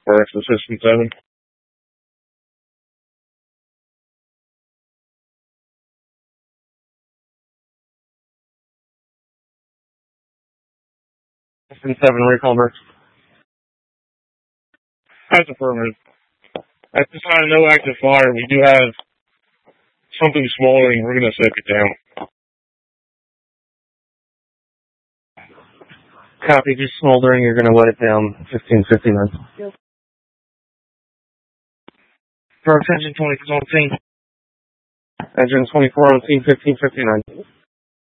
for extra system 7. System 7, recall number. That's affirmative. At this time, no active fire. We do have something smoldering. We're going to set it down. Copy, just smoldering. You're going to let it down. 1559. Drugs engine 24 on scene. Engine 24 on scene, 1559.